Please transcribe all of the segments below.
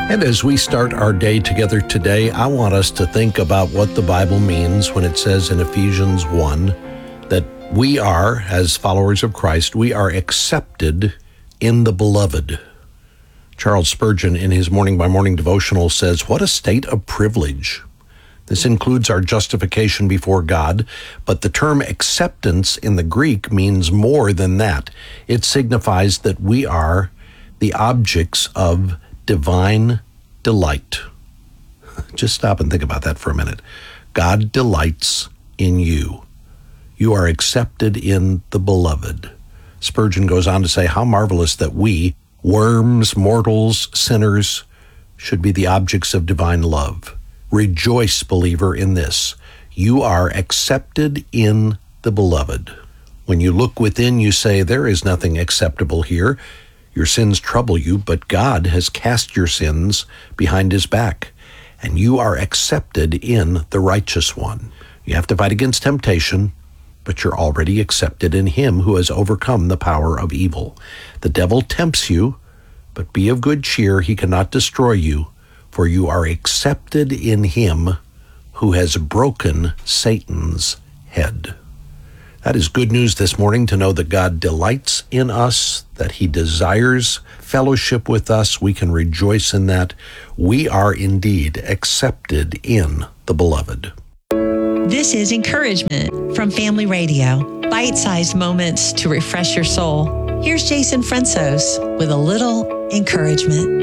And as we start our day together today, I want us to think about what the Bible means when it says in Ephesians 1 that we are, as followers of Christ, we are accepted in the beloved. Charles Spurgeon, in his Morning by Morning devotional, says, "What a state of privilege." This includes our justification before God, but the term acceptance in the Greek means more than that. It signifies that we are the objects of divine delight. Just stop and think about that for a minute. God delights in you. You are accepted in the beloved. Spurgeon goes on to say, how marvelous that we, worms, mortals, sinners, should be the objects of divine love. Rejoice, believer, in this. You are accepted in the beloved. When you look within, you say, there is nothing acceptable here. Your sins trouble you, but God has cast your sins behind his back, and you are accepted in the righteous one. You have to fight against temptation, but you're already accepted in him who has overcome the power of evil. The devil tempts you, but be of good cheer, he cannot destroy you, for you are accepted in him who has broken Satan's head. That is good news this morning to know that God delights in us, that he desires fellowship with us. We can rejoice in that. We are indeed accepted in the beloved. This is Encouragement from Family Radio. Bite-sized moments to refresh your soul. Here's Jason Fransos with a little encouragement.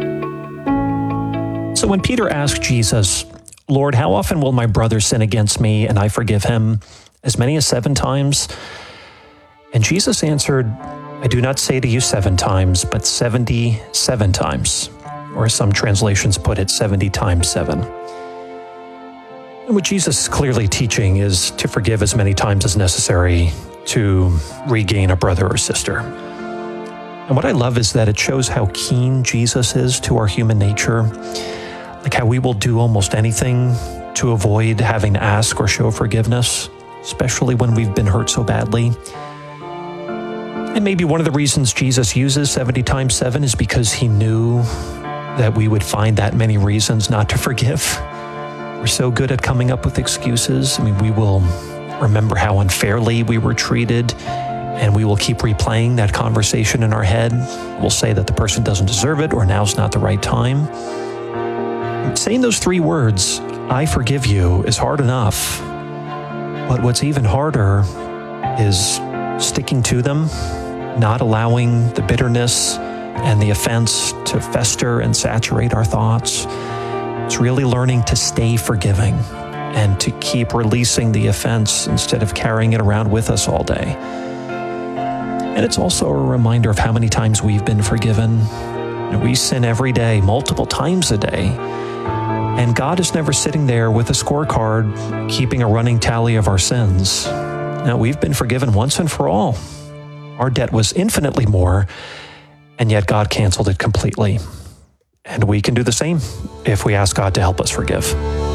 So when Peter asked Jesus, "Lord, how often will my brother sin against me and I forgive him? As many as 7 times?" And Jesus answered, "I do not say to you 7 times, but 77 times." Or as some translations put it, 70 times 7. And what Jesus is clearly teaching is to forgive as many times as necessary to regain a brother or sister. And what I love is that it shows how keen Jesus is to our human nature, like how we will do almost anything to avoid having to ask or show forgiveness, especially when we've been hurt so badly. And maybe one of the reasons Jesus uses 70 times 7 is because he knew that we would find that many reasons not to forgive. We're so good at coming up with excuses. I mean, we will remember how unfairly we were treated, and we will keep replaying that conversation in our head. We'll say that the person doesn't deserve it, or now's not the right time. Saying those 3 words, "I forgive you," is hard enough. But what's even harder is sticking to them, not allowing the bitterness and the offense to fester and saturate our thoughts. It's really learning to stay forgiving and to keep releasing the offense instead of carrying it around with us all day. And it's also a reminder of how many times we've been forgiven. We sin every day, multiple times a day. And God is never sitting there with a scorecard, keeping a running tally of our sins. Now, we've been forgiven once and for all. Our debt was infinitely more, and yet God canceled it completely. And we can do the same if we ask God to help us forgive.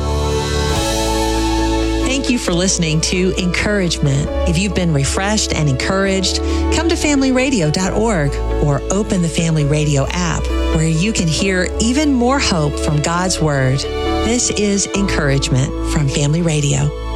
Thank you for listening to Encouragement. If you've been refreshed and encouraged, come to familyradio.org or open the Family Radio app, where you can hear even more hope from God's Word. This is Encouragement from Family Radio.